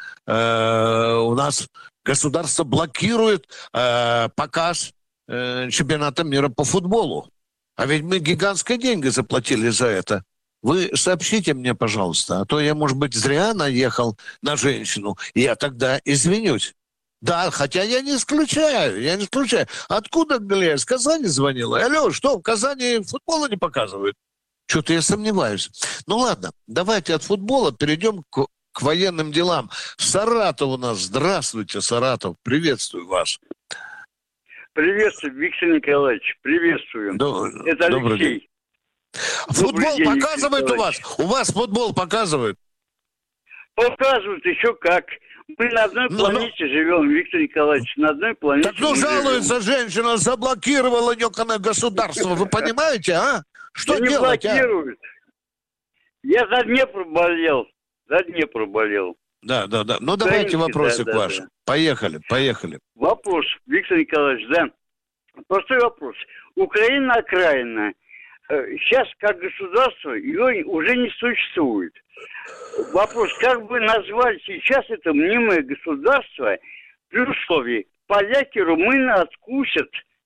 Speaker 3: у нас государство блокирует показ чемпионата мира по футболу? А ведь мы гигантские деньги заплатили за это. Вы сообщите мне, пожалуйста, а то я, может быть, зря наехал на женщину, и я тогда извинюсь. Да, хотя я не исключаю. Откуда Галия? Из Казани звонила? Алло, что, в Казани футбола не показывают? Что-то я сомневаюсь. Ну ладно, давайте от футбола перейдем к военным делам. Саратов у нас. Здравствуйте, Саратов. Приветствую вас.
Speaker 11: Приветствую, Виктор Николаевич. Приветствую. Это Алексей.
Speaker 3: Футбол показывает у вас? У вас футбол показывают?
Speaker 11: Показывают еще как. Мы на одной планете живем, Виктор Николаевич, на одной планете.
Speaker 3: Так жалуется женщина, заблокировала некое государство, вы понимаете, а? Что
Speaker 11: делать,
Speaker 3: не
Speaker 11: блокируют. Я за Днепр болел. Да.
Speaker 3: Ну, давайте вопросы ваши. Поехали.
Speaker 11: Вопрос, Виктор Николаевич, да. Простой вопрос. Украина окраина. Сейчас как государство ее уже не существует. Вопрос, как бы назвать сейчас это мнимое государство при условии, поляки, румыны откусят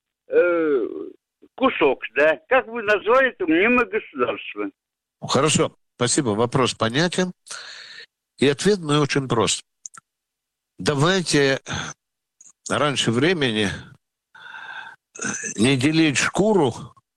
Speaker 11: кусок, да? Как вы назвали это мнимое государство?
Speaker 3: Хорошо, спасибо. Вопрос понятен. И ответ мой очень прост. Давайте раньше времени не делить шкуру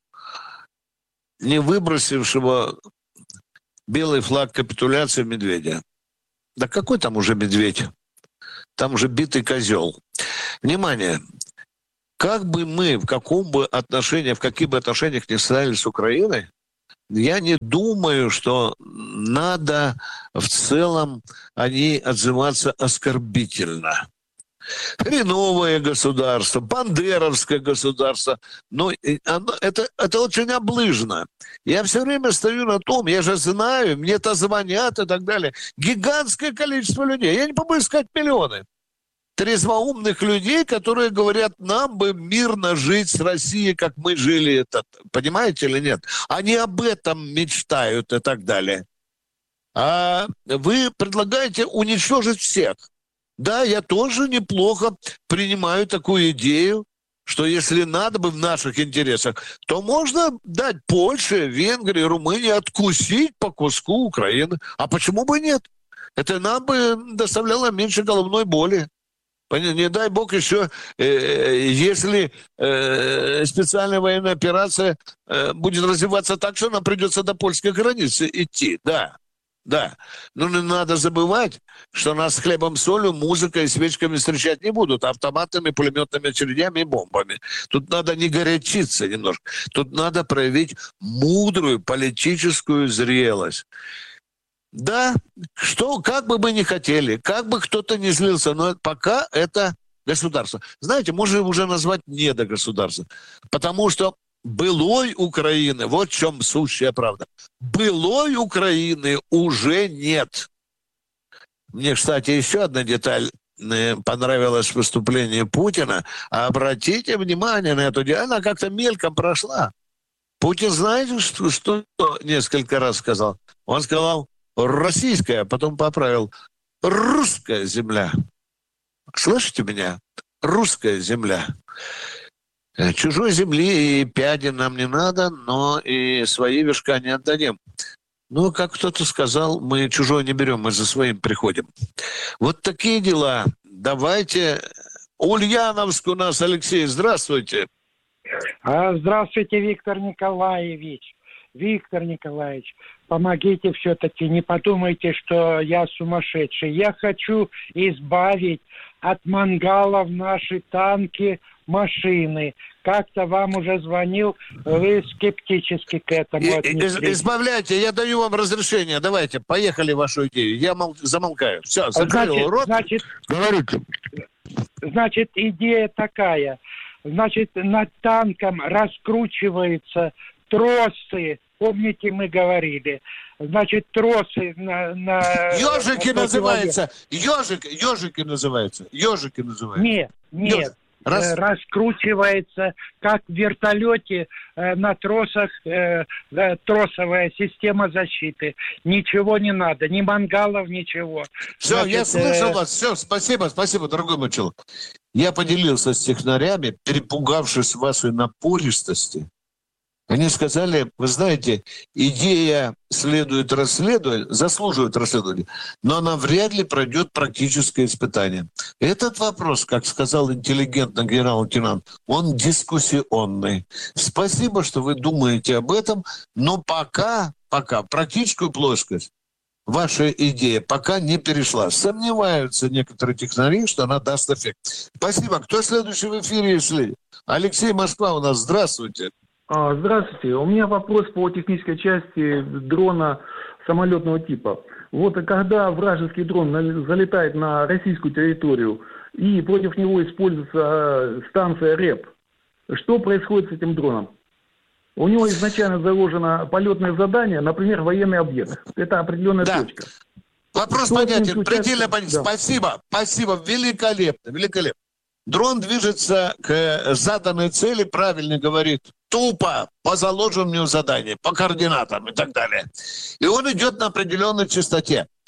Speaker 3: не выбросившего белый флаг капитуляции медведя. Да какой там уже медведь? Там уже битый козел. Внимание! Как бы мы, в каких бы отношениях ни стояли с Украиной, я не думаю, что надо в целом о ней отзываться оскорбительно. Хреновое государство, бандеровское государство. Но это очень облыжно. Я все время стою на том, я же знаю, мне-то звонят и так далее. Гигантское количество людей. Я не побоюсь сказать миллионы. Трезвоумных людей, которые говорят, нам бы мирно жить с Россией, как мы жили. Понимаете или нет? Они об этом мечтают и так далее. А вы предлагаете уничтожить всех. Да, я тоже неплохо принимаю такую идею, что если надо бы в наших интересах, то можно дать Польше, Венгрии, Румынии откусить по куску Украины. А почему бы нет? Это нам бы доставляло меньше головной боли. Не дай бог еще, если специальная военная операция будет развиваться так, что нам придется до польской границы идти. Да. Но не надо забывать, что нас с хлебом, солью, музыкой и свечками встречать не будут, автоматами, пулеметными очередями и бомбами. Тут надо не горячиться немножко. Тут надо проявить мудрую политическую зрелость. Да, как бы мы ни хотели, как бы кто-то ни злился, но пока это государство. Знаете, можно уже назвать недогосударство, потому что былой Украины, вот в чем сущая правда, былой Украины уже нет. Мне, кстати, еще одна деталь понравилась в выступлении Путина. Обратите внимание на эту деталь, она как-то мельком прошла. Путин, знаете, что несколько раз сказал? Он сказал, российская, потом поправил, русская земля. Слышите меня? Русская земля. Чужой земли и пяди нам не надо, но и свои вершка не отдадим. Ну, как кто-то сказал, мы чужой не берем, мы за своим приходим. Вот такие дела. Давайте. Ульяновск у нас, Алексей, здравствуйте.
Speaker 13: Здравствуйте, Виктор Николаевич. Виктор Николаевич, помогите все-таки, не подумайте, что я сумасшедший. Я хочу избавить от мангалов наши танки, машины. Как-то вам уже звонил, вы скептически к этому отнеслись.
Speaker 3: Избавляйте, я даю вам разрешение. Давайте, поехали вашу идею. Я замолкаю. Все, закрыл рот. Говорите.
Speaker 13: Значит, идея такая. Значит, над танком раскручиваются тросы, помните, мы говорили. Значит, тросы на
Speaker 3: ежики называются. Ежики называются.
Speaker 13: Нет. Раскручивается, как в вертолете на тросах, тросовая система защиты. Ничего не надо, ни мангалов, ничего.
Speaker 3: Все, я слышал вас. Все, спасибо, дорогой мой человек. Я поделился с технарями, перепугавшись вашей напористости. Они сказали, вы знаете, идея заслуживает расследования, но она вряд ли пройдет практическое испытание. Этот вопрос, как сказал интеллигентно генерал-лейтенант, он дискуссионный. Спасибо, что вы думаете об этом, но пока практическую плоскость ваша идея пока не перешла. Сомневаются некоторые технари, что она даст эффект. Спасибо. Кто следующий в эфире, если? Алексей, Москва у нас. Здравствуйте.
Speaker 14: Здравствуйте. У меня вопрос по технической части дрона самолетного типа. Вот когда вражеский дрон залетает на российскую территорию и против него используется станция РЭП, что происходит с этим дроном? У него изначально заложено полетное задание, например, военный объект. Это определенная точка.
Speaker 3: Вопрос понятен, предельно понятен. Спасибо. Великолепно. Дрон движется к заданной цели, правильно говорит, тупо по заложенному заданию, по координатам и так далее. И он идет на определенной частоте.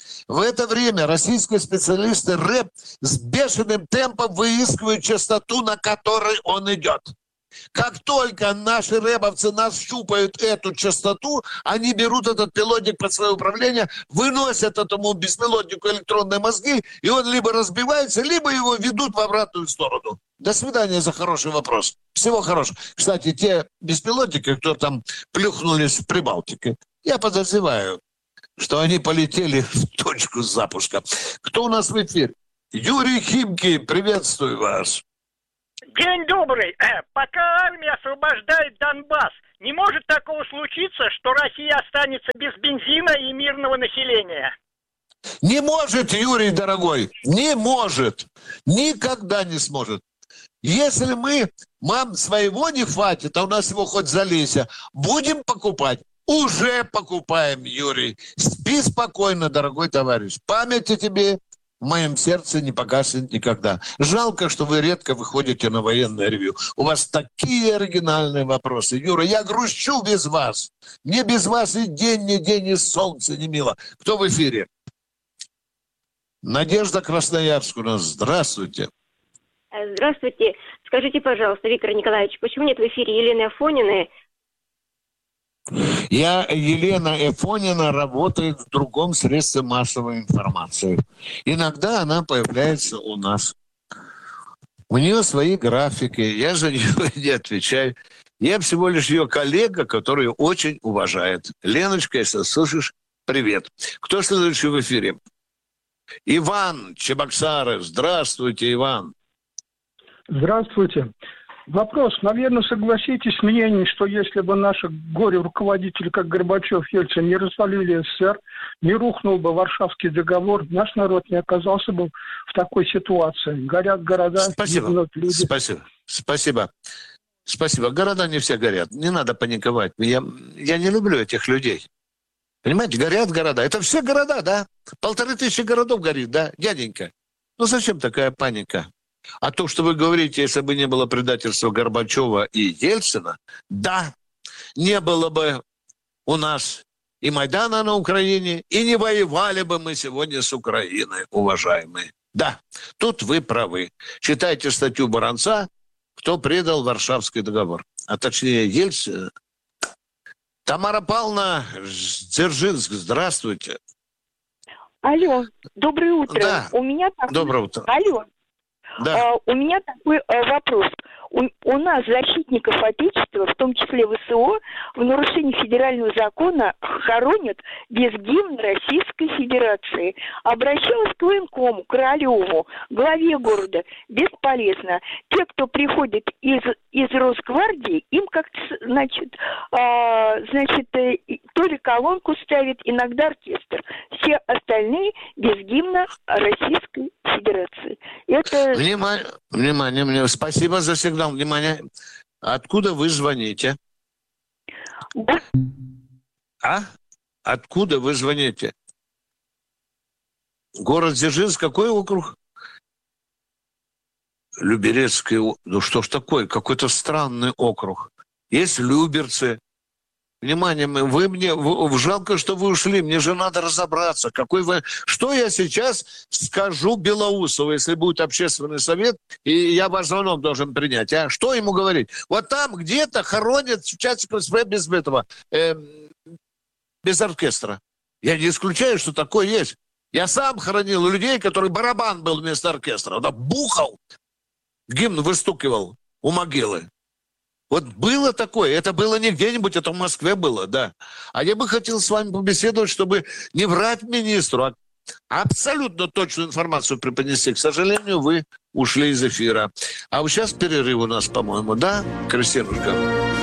Speaker 3: В это время российские специалисты рэп с бешеным темпом выискивают частоту, на которой он идет. Как только наши рэповцы нащупают эту частоту, они берут этот пилотник под свое управление, выносят этому беспилотнику электронные мозги, и он либо разбивается, либо его ведут в обратную сторону. До свидания за хороший вопрос. Всего хорошего. Кстати, те беспилотники, кто там плюхнулись в Прибалтике, я подозреваю, что они полетели в точку запуска. Кто у нас в эфире? Юрий Химки, приветствую вас.
Speaker 15: День добрый. Пока армия освобождает Донбасс, не может такого случиться, что Россия останется без бензина и мирного населения?
Speaker 3: Не может, Юрий дорогой, не может. Никогда не сможет. Если нам своего не хватит, а у нас его хоть залейся, будем покупать. Уже покупаем, Юрий. Спи спокойно, дорогой товарищ. Памяти тебе в моем сердце не погаснет никогда. Жалко, что вы редко выходите на военное ревью. У вас такие оригинальные вопросы. Юра, я грущу без вас. Мне без вас и день, и солнце не мило. Кто в эфире? Надежда Красноярск у нас. Здравствуйте.
Speaker 16: Здравствуйте. Скажите, пожалуйста, Виктор Николаевич, почему нет в эфире Елены Афониной?
Speaker 3: Елена Афонина работает в другом средстве массовой информации. Иногда она появляется у нас. У нее свои графики, я за нее не отвечаю. Я всего лишь ее коллега, который ее очень уважает. Леночка, если слышишь, привет. Кто следующий в эфире? Иван, Чебоксары. Здравствуйте, Иван.
Speaker 17: Здравствуйте. Вопрос. Наверное, согласитесь с мнением, что если бы наши горе-руководители, как Горбачев, Ельцин, не развалили СССР, не рухнул бы Варшавский договор, наш народ не оказался бы в такой ситуации. Горят города, гибнут люди.
Speaker 3: Спасибо. Города не все горят. Не надо паниковать. Я не люблю этих людей. Понимаете, горят города. Это все города, да? 1500 городов горит, да, дяденька? Ну зачем такая паника? А то, что вы говорите, если бы не было предательства Горбачева и Ельцина, да, не было бы у нас и Майдана на Украине, и не воевали бы мы сегодня с Украиной, уважаемые. Да, тут вы правы. Читайте статью Баранца, кто предал Варшавский договор. А точнее, Ельцин. Тамара Павловна Дзержинск, здравствуйте.
Speaker 18: Алло, доброе утро.
Speaker 3: Да. Доброе утро.
Speaker 18: Алло.
Speaker 3: Да.
Speaker 18: У меня такой вопрос. У нас защитников Отечества, в том числе ВСО, в нарушении федерального закона хоронят без гимна Российской Федерации. Обращалась к военкому, Королеву, главе города. Бесполезно. Те, кто приходит из Росгвардии, им как-то, то ли колонку ставят, иногда оркестр. Все остальные без гимна Российской Федерации. Это...
Speaker 3: Внимание. Спасибо за сигнал. Внимание. Откуда вы звоните?
Speaker 18: Да.
Speaker 3: Откуда вы звоните? Город Дзержинск, какой округ? Люберецкий. Ну что ж такое? Какой-то странный округ. Есть Люберцы. Внимание, вы мне жалко, что вы ушли. Мне же надо разобраться, что я сейчас скажу Белоусову, если будет общественный совет, и я ваш звонок должен принять. Что ему говорить? Вот там где-то хоронят часиков без этого, без оркестра. Я не исключаю, что такое есть. Я сам хоронил людей, который барабан был вместо оркестра. Он бухал, гимн выстукивал у могилы. Вот было такое, это было не где-нибудь, это в Москве было, да. А я бы хотел с вами побеседовать, чтобы не врать министру, а абсолютно точную информацию преподнести. К сожалению, вы ушли из эфира. А вот сейчас перерыв у нас, по-моему, да, Кристинушка?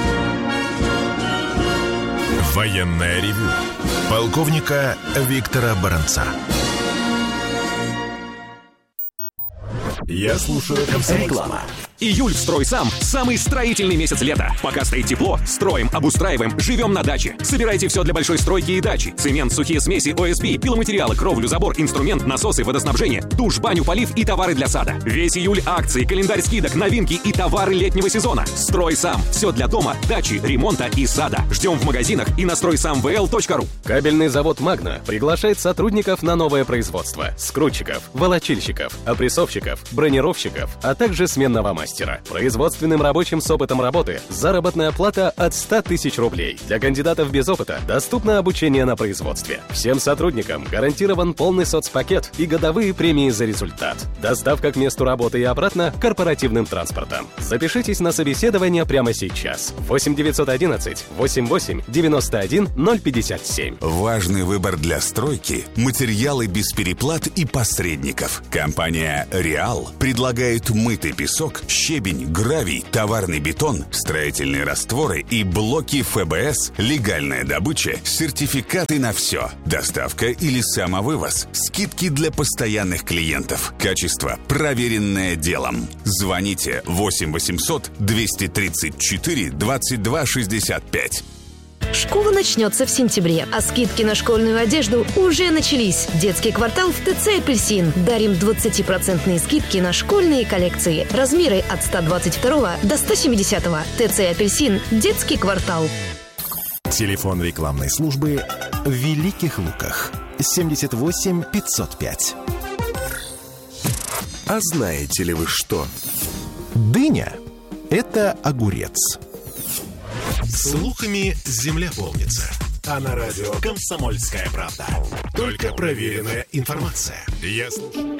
Speaker 2: Военное ревю полковника Виктора Баранца. Я слушаю реклама.
Speaker 19: Июль в «Стройсам» – самый строительный месяц лета. Пока стоит тепло, строим, обустраиваем, живем на даче. Собирайте все для большой стройки и дачи. Цемент, сухие смеси, ОСБ, пиломатериалы, кровлю, забор, инструмент, насосы, водоснабжение, душ, баню, полив и товары для сада. Весь июль акции, календарь скидок, новинки и товары летнего сезона. «Стройсам» – все для дома, дачи, ремонта и сада. Ждем в магазинах и на стройсамвл.ру.
Speaker 6: Кабельный завод «Магна» приглашает сотрудников на новое производство. Скрутчиков, волочильщиков, опрессовщиков, бронировщиков, а также сменного мастера. Производственным рабочим с опытом работы заработная плата от 100 тысяч рублей. Для кандидатов без опыта доступно обучение на производстве. Всем сотрудникам гарантирован полный соцпакет и годовые премии за результат. Доставка к месту работы и обратно корпоративным транспортом. Запишитесь на собеседование прямо сейчас. 8 911 88 91 057.
Speaker 20: Важный выбор для стройки – материалы без переплат и посредников. Компания «Реал» предлагает мытый песок, щебень, гравий, товарный бетон, строительные растворы и блоки ФБС, легальная добыча, сертификаты на все, доставка или самовывоз, скидки для постоянных клиентов, качество, проверенное делом. Звоните 8 800 234 22 65.
Speaker 21: Школа начнется в сентябре, а скидки на школьную одежду уже начались. Детский квартал в ТЦ «Апельсин». Дарим 20% скидки на школьные коллекции. Размеры от 122 до 170. ТЦ «Апельсин». Детский квартал.
Speaker 2: Телефон рекламной службы в Великих Луках. 78 505. А знаете ли вы что? Дыня – это огурец. Слухами земля полнится. А на радио «Комсомольская правда». Только проверенная информация. Я слушаю.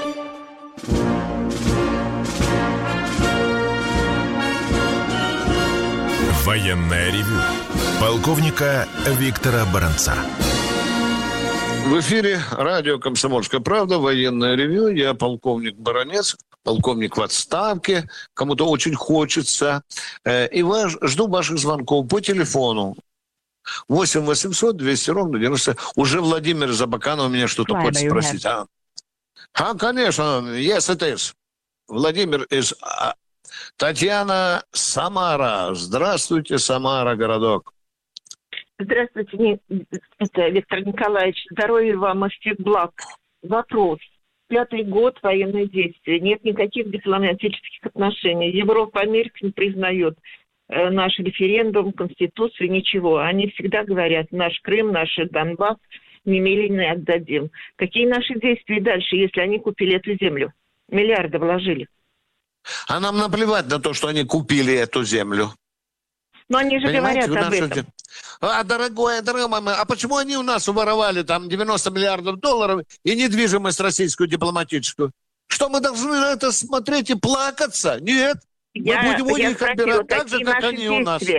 Speaker 2: Военное ревю полковника Виктора Баранца.
Speaker 3: В эфире радио «Комсомольская правда», военное ревью. Я полковник Баранец, полковник в отставке. Кому-то очень хочется. И жду ваших звонков по телефону. 8 800 200 ровно 90. Уже Владимир Забаканов меня что-то хочет спросить. Конечно. Yes, it is. Владимир из... Татьяна, Самара. Здравствуйте, Самара, городок.
Speaker 8: Здравствуйте, это Виктор Николаевич. Здоровья вам и всех благ. Вопрос. 5-й год военные действия. Нет никаких дипломатических отношений. Европа, Америка не признает наш референдум, Конституцию, ничего. Они всегда говорят, наш Крым, наш Донбасс немедленно отдадим. Какие наши действия дальше, если они купили эту землю? Миллиарды вложили.
Speaker 3: А нам наплевать на то, что они купили эту землю.
Speaker 8: Но они же
Speaker 3: понимаете,
Speaker 8: говорят об этом.
Speaker 3: Дорогая мама, а почему они у нас уворовали там 90 миллиардов долларов и недвижимость российскую дипломатическую? Что мы должны на это смотреть и плакаться? Нет. Мы будем у них отбирать так же, как они у нас.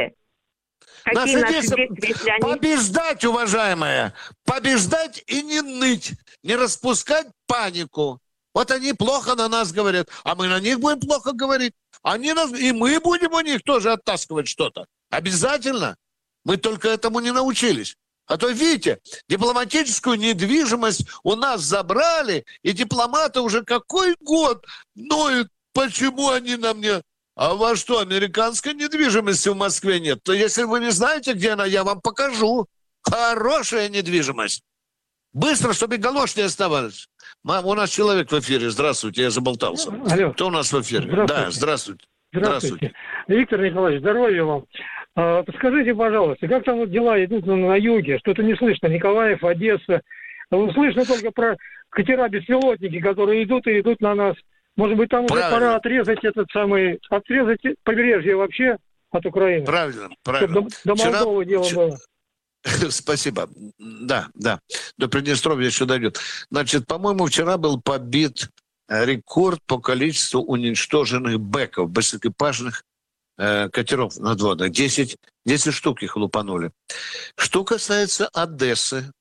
Speaker 3: Наши действия, если они... Побеждать, уважаемая. Побеждать и не ныть. Не распускать панику. Вот они плохо на нас говорят, а мы на них будем плохо говорить. Они нас... И мы будем у них тоже оттаскивать что-то. Обязательно. Мы только этому не научились. А то, видите, дипломатическую недвижимость у нас забрали, и дипломаты уже какой год ноют, почему они нам не... А у вас что, американской недвижимости в Москве нет? То если вы не знаете, где она, я вам покажу. Хорошая недвижимость. Быстро, чтобы галош не оставались. Мам, у нас человек в эфире. Здравствуйте, я заболтался.
Speaker 17: Алло.
Speaker 3: Кто у нас в эфире?
Speaker 17: Здравствуйте.
Speaker 3: Да, здравствуйте.
Speaker 17: Здравствуйте. Виктор Николаевич, здоровья вам. Подскажите, пожалуйста, как там вот дела идут на юге? Что-то не слышно. Николаев, Одесса. Слышно только про катера-беспилотники, которые идут и идут на нас. Может быть, там уже пора отрезать отрезать побережье вообще от Украины.
Speaker 3: Правильно.
Speaker 17: До Молдовы дело было.
Speaker 3: Спасибо. Да. До Приднестровья еще дойдет. Значит, по-моему, вчера был побит рекорд по количеству уничтоженных бэков, беsekипажных катеров надводных. 10 штук их лупанули. Что касается Одессы,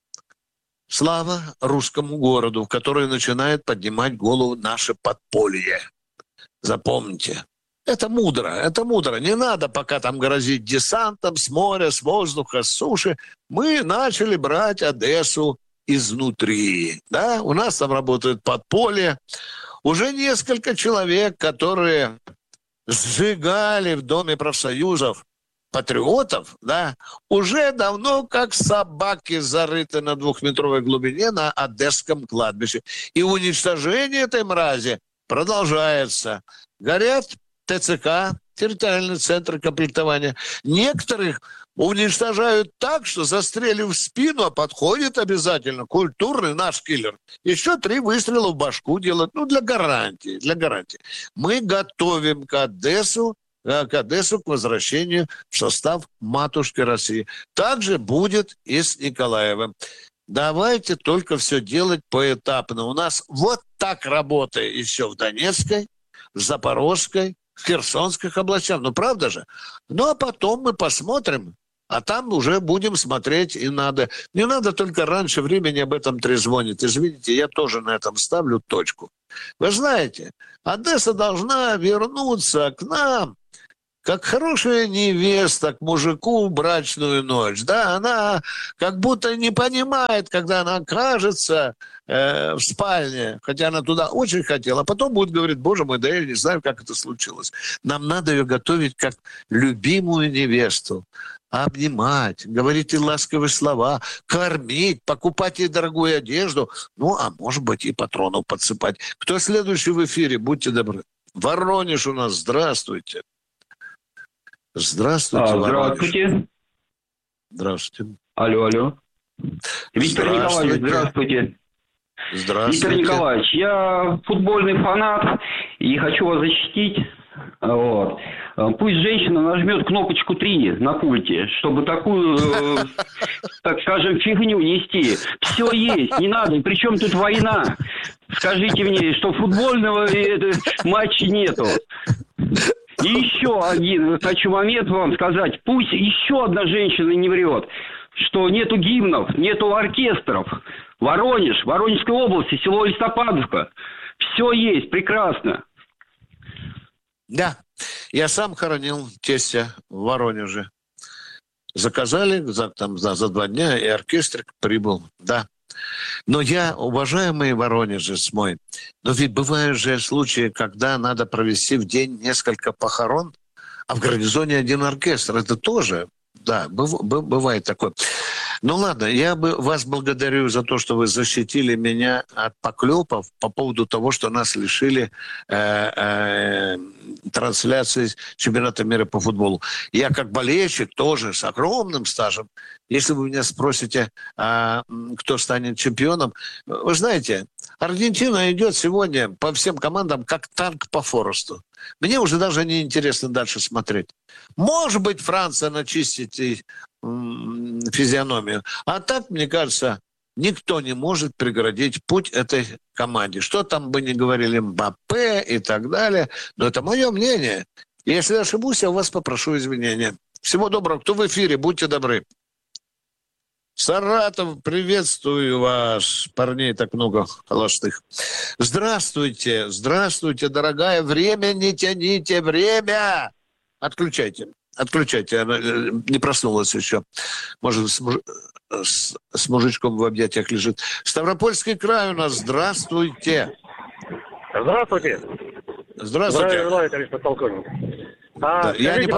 Speaker 3: слава русскому городу, в который начинает поднимать голову наше подполье. Запомните. Это мудро. Не надо пока там грозить десантом с моря, с воздуха, с суши. Мы начали брать Одессу изнутри. Да? У нас там работает подполье. Уже несколько человек, которые сжигали в Доме профсоюзов патриотов, да, уже давно как собаки зарыты на 2-метровой глубине на Одесском кладбище. И уничтожение этой мрази продолжается. Горят ТЦК, территориальные центры комплектования. Некоторых уничтожают так, что застрелив в спину, а подходит обязательно культурный наш киллер. Еще 3 выстрела в башку делают, для гарантии, Мы готовим к Одессу к возвращению в состав матушки России. Также будет и с Николаевым. Давайте только все делать поэтапно. У нас вот так работа еще в Донецкой, в Запорожской, в Херсонских областях. Правда же? А потом мы посмотрим, а там уже будем смотреть и надо. Не надо только раньше времени об этом трезвонить. Извините, я тоже на этом ставлю точку. Вы знаете, Одесса должна вернуться к нам, как хорошая невеста к мужику в брачную ночь. Да, она как будто не понимает, когда она окажется в спальне, хотя она туда очень хотела, а потом будет говорить: боже мой, да я не знаю, как это случилось. Нам надо ее готовить как любимую невесту. Обнимать, говорить ей ласковые слова, кормить, покупать ей дорогую одежду, а может быть и патронов подсыпать. Кто следующий в эфире? Будьте добры. Воронеж у нас, здравствуйте. Здравствуйте,
Speaker 4: здравствуйте.
Speaker 3: Здравствуйте.
Speaker 4: Алло. Виктор Николаевич, здравствуйте.
Speaker 3: Здравствуйте.
Speaker 4: Виктор Николаевич, я футбольный фанат и хочу вас защитить. Пусть женщина нажмет кнопочку 3 на пульте, чтобы такую, так скажем, фигню нести. Все есть, не надо. Причем тут война? Скажите мне, что футбольного матча нету. И еще один хочу момент вам сказать. Пусть еще одна женщина не врет, что нету гимнов, нету оркестров. Воронеж, Воронежской области, село Листопадовка. Все есть, прекрасно.
Speaker 3: Да, я сам хоронил тестя в Воронеже. Заказали за 2 дня, и оркестрик прибыл, да. Но я, уважаемые воронежец мой, но ведь бывают же случаи, когда надо провести в день несколько похорон, а в гарнизоне 1 оркестр. Это тоже, да, бывает такое. Ладно, я вас благодарю за то, что вы защитили меня от поклепов по поводу того, что нас лишили трансляции чемпионата мира по футболу. Я как болельщик тоже с огромным стажем. Если вы меня спросите, кто станет чемпионом, вы знаете, Аргентина идет сегодня по всем командам как танк по Форесту. Мне уже даже не интересно дальше смотреть. Может быть, Франция начистит физиономию. А так, мне кажется, никто не может преградить путь этой команде. Что там бы ни говорили Мбаппе и так далее. Но это мое мнение. И если ошибусь, я у вас попрошу извинения. Всего доброго. Кто в эфире? Будьте добры. Саратов, приветствую вас. Парней так много холостых. Здравствуйте, дорогая. Время не тяните, время. Отключайте, она не проснулась еще. Может, с мужичком в объятиях лежит. Ставропольский край у нас, здравствуйте.
Speaker 22: Здравствуйте. Здравия, товарищ подполковник.
Speaker 3: Да, я не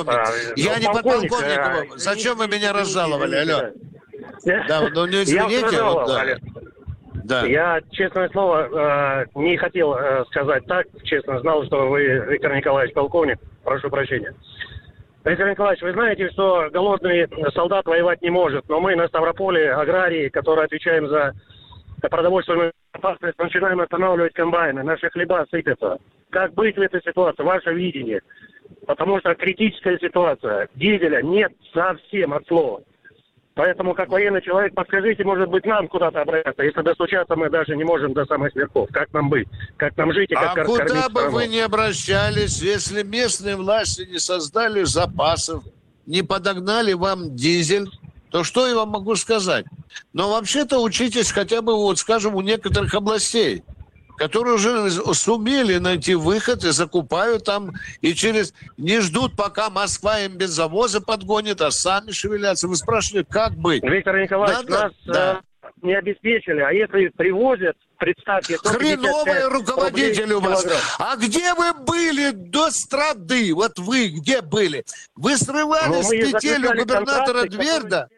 Speaker 3: подполковник. Зачем вы меня разжаловали, алло? Да, не извините. Да.
Speaker 22: Я, честное слово, не хотел сказать так. Честно, знал, что вы, Виктор Николаевич, полковник. Прошу прощения. Виктор Николаевич, вы знаете, что голодный солдат воевать не может, но мы на Ставрополе, аграрии, которые отвечаем за продовольственную безопасность, начинаем останавливать комбайны, наши хлеба сыпятся. Как быть в этой ситуации? Ваше видение. Потому что критическая ситуация. Дизеля нет совсем от слова. Поэтому, как военный человек, подскажите, может быть, нам куда-то обратиться. Если достучаться мы даже не можем до самых верхов. Как нам быть? Как нам жить и как кормить страну?
Speaker 3: А куда бы вы ни обращались, если местные власти не создали запасов, не подогнали вам дизель, то что я вам могу сказать? Но вообще-то учитесь хотя бы, скажем, у некоторых областей, которые уже сумели найти выход и закупают там, и не ждут, пока Москва им бензовозы подгонит, а сами шевелятся. Вы спрашиваете, как быть?
Speaker 22: Виктор Николаевич, не обеспечили, а если привозят, представьте...
Speaker 3: Хреновые руководители у вас. А где вы были до страды? Вот вы где были? Вы срывали с петель у губернатора Дверда?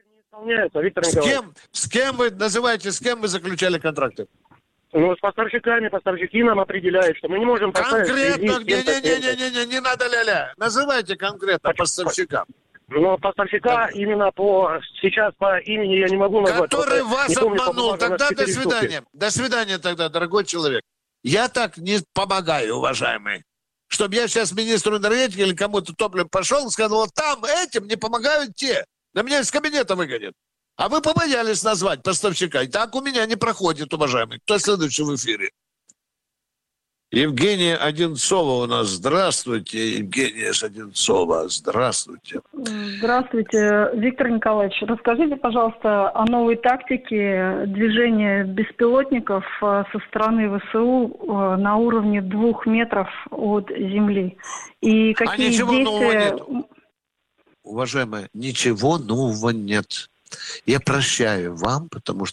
Speaker 3: С кем вы называете, с кем вы заключали контракты?
Speaker 22: Ну, с поставщиками. Поставщики нам определяют, что мы не можем...
Speaker 3: Конкретно, не надо ля-ля. Называйте конкретно поставщика.
Speaker 22: Но поставщика именно сейчас по имени я не могу назвать.
Speaker 3: Который вас обманул. Тогда до свидания. До свидания тогда, дорогой человек. Я так не помогаю, уважаемый. Чтобы я сейчас министру энергетики или кому-то топливо пошел и сказал, вот там этим не помогают те. Да меня из кабинета выгонят. А вы побоялись назвать поставщика. И так у меня не проходит, уважаемый. Кто следующий в эфире? Евгения Одинцова у нас. Здравствуйте, Евгения Одинцова. Здравствуйте.
Speaker 5: Здравствуйте, Виктор Николаевич. Расскажите, пожалуйста, о новой тактике движения беспилотников со стороны ВСУ на уровне 2 метров от земли. И какие действия...
Speaker 3: Уважаемые, ничего нового нет. Я прощаю вам, потому что